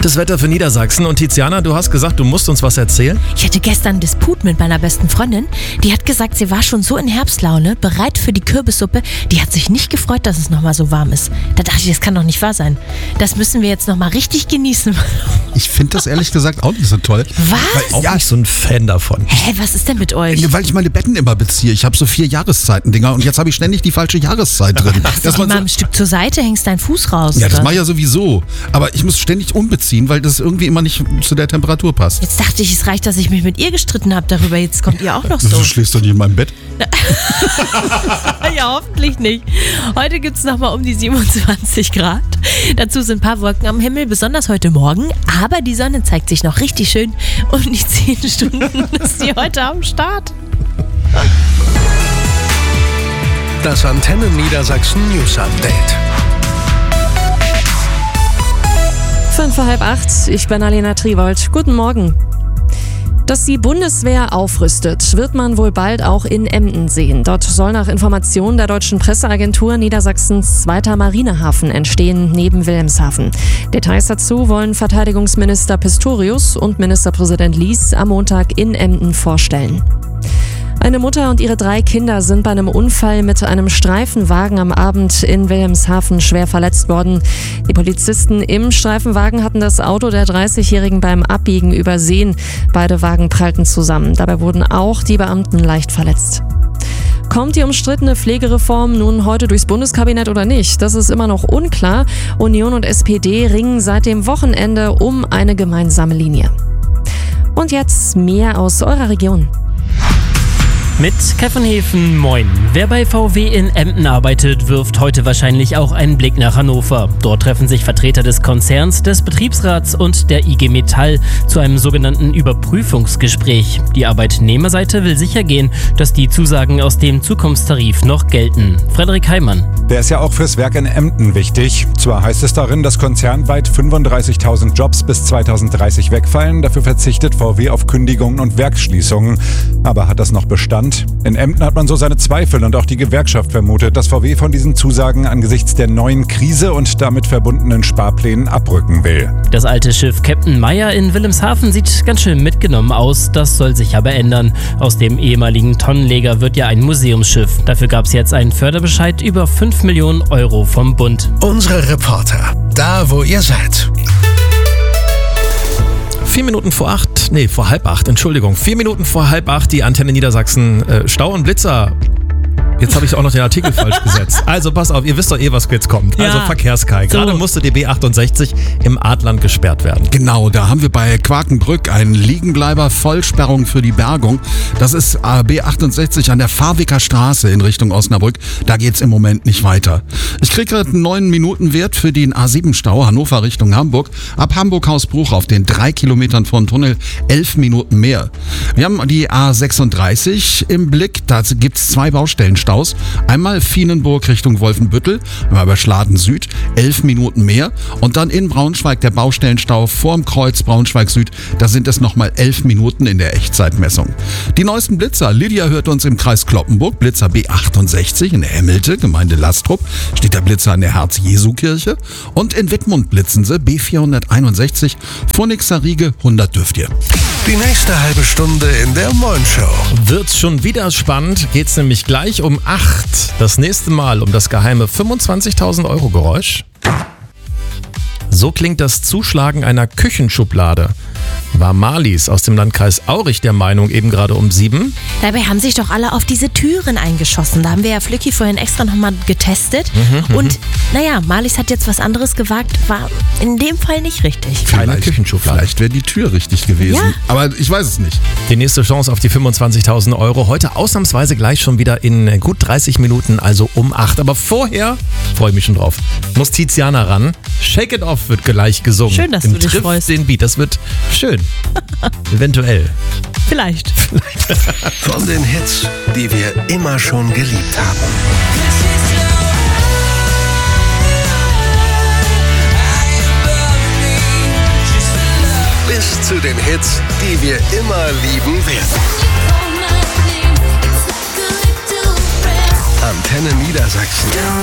Das Wetter für Niedersachsen. Und Tiziana, du hast gesagt, du musst uns was erzählen? Ich hatte gestern einen Disput mit meiner besten Freundin. Die hat gesagt, sie war schon so in Herbstlaune, bereit für die Kürbissuppe. Die hat sich nicht gefreut, dass es nochmal so warm ist. Da dachte ich, das kann doch nicht wahr sein. Das müssen wir jetzt nochmal richtig genießen. Ich finde das ehrlich gesagt auch nicht so toll. Was? Auch nicht so ein Fan davon. Hä, was ist denn mit euch? Weil ich meine Betten immer beziehe. Ich habe so 4 Jahreszeiten-Dinger und jetzt habe ich ständig die falsche Jahreszeit drin. Dass du mal ein Stück zur Seite hängst, deinen Fuß raus. Ja, das mache ich ja sowieso. Aber ich muss ständig umbeziehen, weil das irgendwie immer nicht zu der Temperatur passt. Jetzt dachte ich, es reicht, dass ich mich mit ihr gestritten habe darüber. Jetzt kommt ihr auch noch so. Du schläfst doch nicht in meinem Bett. Ja, hoffentlich nicht. Heute gibt es nochmal um die 27 Grad. Dazu sind ein paar Wolken am Himmel, besonders heute Morgen. Aber die Sonne zeigt sich noch richtig schön. Um die 10 Stunden ist sie heute am Start. Das Antenne Niedersachsen News Update. 7:55, ich bin Alena Triwold. Guten Morgen. Dass die Bundeswehr aufrüstet, wird man wohl bald auch in Emden sehen. Dort soll nach Informationen der deutschen Presseagentur Niedersachsens zweiter Marinehafen entstehen, neben Wilhelmshaven. Details dazu wollen Verteidigungsminister Pistorius und Ministerpräsident Lies am Montag in Emden vorstellen. Eine Mutter und ihre 3 Kinder sind bei einem Unfall mit einem Streifenwagen am Abend in Wilhelmshaven schwer verletzt worden. Die Polizisten im Streifenwagen hatten das Auto der 30-Jährigen beim Abbiegen übersehen. Beide Wagen prallten zusammen. Dabei wurden auch die Beamten leicht verletzt. Kommt die umstrittene Pflegereform nun heute durchs Bundeskabinett oder nicht? Das ist immer noch unklar. Union und SPD ringen seit dem Wochenende um eine gemeinsame Linie. Und jetzt mehr aus eurer Region. Mit Keffenhäfen, moin. Wer bei VW in Emden arbeitet, wirft heute wahrscheinlich auch einen Blick nach Hannover. Dort treffen sich Vertreter des Konzerns, des Betriebsrats und der IG Metall zu einem sogenannten Überprüfungsgespräch. Die Arbeitnehmerseite will sicher gehen, dass die Zusagen aus dem Zukunftstarif noch gelten. Frederik Heimann. Der ist ja auch fürs Werk in Emden wichtig. Zwar heißt es darin, dass konzernweit 35.000 Jobs bis 2030 wegfallen. Dafür verzichtet VW auf Kündigungen und Werksschließungen. Aber hat das noch Bestand? In Emden hat man so seine Zweifel und auch die Gewerkschaft vermutet, dass VW von diesen Zusagen angesichts der neuen Krise und damit verbundenen Sparplänen abrücken will. Das alte Schiff Captain Meyer in Wilhelmshaven sieht ganz schön mitgenommen aus. Das soll sich aber ändern. Aus dem ehemaligen Tonnenleger wird ja ein Museumsschiff. Dafür gab es jetzt einen Förderbescheid über 5 Millionen Euro vom Bund. Unsere Reporter, da wo ihr seid. 4 Minuten vor 7:30, Entschuldigung. 4 Minuten vor 7:30, die Antenne Niedersachsen, Stau und Blitzer. Jetzt habe ich auch noch den Artikel falsch gesetzt. Also pass auf, ihr wisst doch was jetzt kommt. Ja. Also Verkehrskai. Gerade musste die B68 im Adland gesperrt werden. Genau, da haben wir bei Quakenbrück einen Liegenbleiber, Vollsperrung für die Bergung. Das ist B68 an der Fahrwicker Straße in Richtung Osnabrück. Da geht's im Moment nicht weiter. Ich kriege gerade einen 9-Minuten-Wert für den A7-Stau Hannover Richtung Hamburg. Ab Hamburg-Hausbruch auf den 3 Kilometern von Tunnel 11 Minuten mehr. Wir haben die A36 im Blick. Da gibt's 2 Baustellenstaus. Einmal Vienenburg Richtung Wolfenbüttel, einmal bei Schladen Süd, 11 Minuten mehr. Und dann in Braunschweig der Baustellenstau vorm Kreuz Braunschweig Süd. Da sind es nochmal 11 Minuten in der Echtzeitmessung. Die neuesten Blitzer. Lydia hört uns im Kreis Cloppenburg. Blitzer B68 in der Hemmelte, Gemeinde Lastrup. Steht der Blitzer an der Herz-Jesu-Kirche. Und in Wittmund blitzen sie B461, Phoenixer Riege, 100 dürft ihr. Die nächste halbe Stunde in der Mornshow. Wird's schon wieder spannend, geht's nämlich gleich um 8. Das nächste Mal um das geheime 25.000 Euro Geräusch. So klingt das Zuschlagen einer Küchenschublade. War Marlies aus dem Landkreis Aurich der Meinung, eben gerade um 7? Dabei haben sich doch alle auf diese Türen eingeschossen. Da haben wir ja Flücki vorhin extra nochmal getestet. Und naja, Marlies hat jetzt was anderes gewagt, war in dem Fall nicht richtig. Keine Küchenschublade. Vielleicht wäre die Tür richtig gewesen. Ja. Aber ich weiß es nicht. Die nächste Chance auf die 25.000 Euro. Heute ausnahmsweise gleich schon wieder in gut 30 Minuten, also um 8. Aber vorher, freue ich mich schon drauf, muss Tiziana ran. Shake It Off wird gleich gesungen. Schön, dass du dich Trifft freust. den Beat. Das wird schön. Eventuell. Vielleicht. Von den Hits, die wir immer schon geliebt haben. Bis zu den Hits, die wir immer lieben werden. Antenne Niedersachsen.